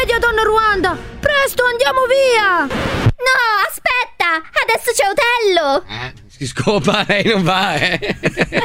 commedia, donna Ruanda! Presto, andiamo via! No, aspetta! Adesso c'è Otello! Si scopa, lei non va,